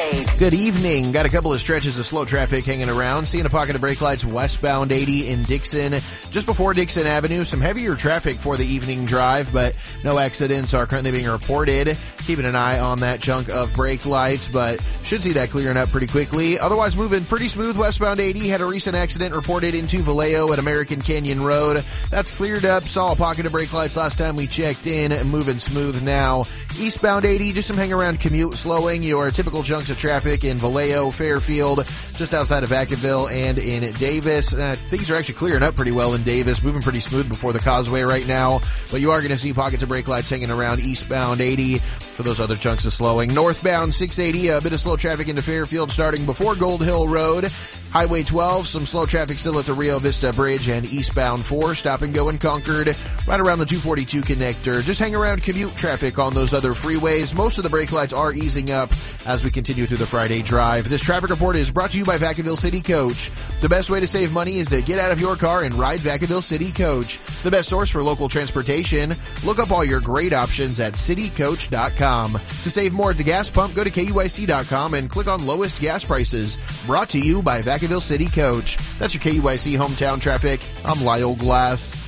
update. Good evening. Got a couple of stretches of slow traffic hanging around. Seeing a pocket of brake lights westbound 80 in Dixon. Just before Dixon Avenue, some heavier traffic for the evening drive, but no accidents are currently being reported. Keeping an eye on that chunk of brake lights, but should see that clearing up pretty quickly. Otherwise, moving pretty smooth westbound 80. Had a recent accident reported into Vallejo at American Canyon Road. That's cleared up. Saw a pocket of brake lights last time we checked in. Moving smooth now. Eastbound 80, just some hang around commute slowing. Your typical chunks of traffic in Vallejo, Fairfield, just outside of Vacaville, and in Davis. Things are actually clearing up pretty well in Davis. Moving pretty smooth before the causeway right now. But you are going to see pockets of brake lights hanging around eastbound 80 for those other chunks of slowing. Northbound 680, a bit of slow traffic into Fairfield starting before Gold Hill Road. Highway 12, some slow traffic still at the Rio Vista Bridge, and eastbound 4, stop and go in Concord, right around the 242 connector. Just hang around commute traffic on those other freeways. Most of the brake lights are easing up as we continue through the Friday drive. This traffic report is brought to you by Vacaville City Coach. The best way to save money is to get out of your car and ride Vacaville City Coach. The best source for local transportation. Look up all your great options at citycoach.com. To save more at the gas pump, go to KUIC.com and click on lowest gas prices. Brought to you by Vacaville City Coach. That's your KUIC hometown traffic. I'm Lyle Glass.